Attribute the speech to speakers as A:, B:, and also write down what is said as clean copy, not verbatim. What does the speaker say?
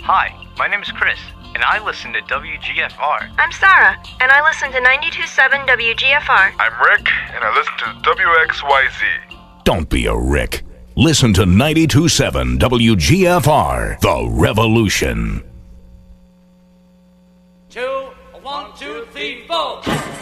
A: Hi, my name is Chris, and I listen to WGFR.
B: I'm Sarah, and I listen to 92.7 WGFR.
C: I'm Rick, and I listen to WXYZ.
D: Don't be a Rick. Listen to 92.7 WGFR, The Revolution.
E: 2, 1, 2, 3, 4.